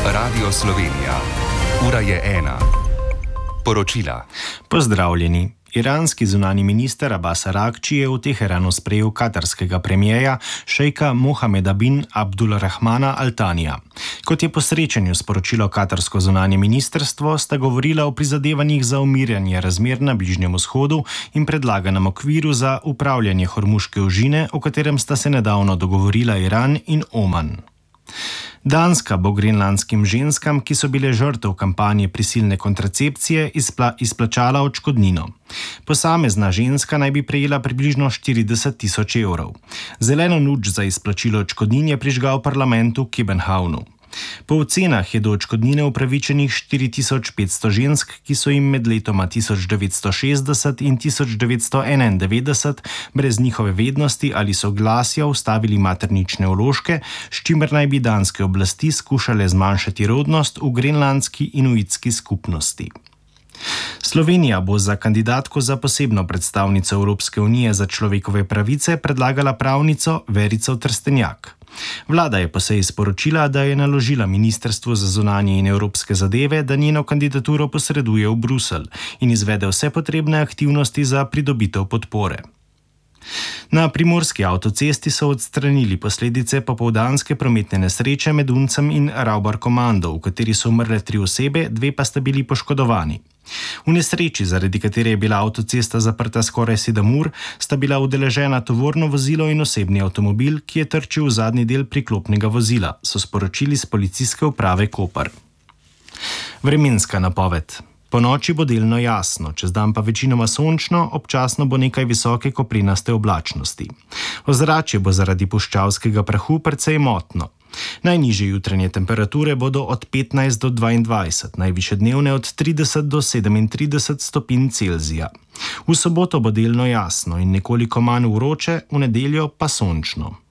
Radio Slovenija. Ura je 1. Poročila. Pozdravljeni. Iranski zunani minister Abbas Aragči je v Teheranu sprejel katarskega premijeja šejka Mohameda bin Abdulrahmana Al Thanija. Kot je po srečanju sporočilo katarsko zunanje ministrstvo, sta govorila o prizadevanjih za umirjanje razmer na Bližnjem vzhodu in predlaganem okviru za upravljanje Hormuške ožine, o katerem sta se nedavno dogovorila Iran in Oman. Danska bo grenlandskim ženskam, ki so bile žrtev kampanje prisilne kontracepcije, izplačala odškodnino. Posamezna ženska naj bi prejela približno 40.000 evrov. Zeleno luč za izplačilo odškodnin je prižgal parlament v Kebenhavnu. Po ocenah je do odškodnine upravičenih 4.500 žensk, ki so jim med letoma 1960 in 1991 brez njihove vednosti ali soglasja ustavili maternične vložke, s čimer naj bi danske oblasti skušale zmanjšati rodnost v grenlandski inuitski skupnosti. Slovenija bo za kandidatko za posebno predstavnico Evropske unije za človekove pravice predlagala pravnico Verico Trstenjak. Vlada je po seji sporočila, da je naložila Ministrstvu za zunanje in evropske zadeve, da njeno kandidaturo posreduje v Bruselj in izvede vse potrebne aktivnosti za pridobitev podpore. Na primorski avtocesti so odstranili posledice popoldanske prometne nesreče med Uncem in Ravbar komando, v kateri so umrle 3 osebe, 2 pa sta bili poškodovani. V nesreči, zaradi katere je bila avtocesta zaprta skoraj 7 ur, sta bila udeležena tovorno vozilo in osebni avtomobil, ki je trčil v zadnji del priklopnega vozila, so sporočili s policijske uprave Koper. Vremenska napoved. Po noči bo delno jasno, čez dan pa večinoma sončno, občasno bo nekaj visoke koprenaste oblačnosti. Ozračje bo zaradi puščavskega prahu precej motno. Najnižje jutranje temperature bodo od 15 do 22, najvišje dnevne od 30 do 37 stopinj Celzija. V soboto bo delno jasno in nekoliko manj vroče, v nedeljo pa sončno.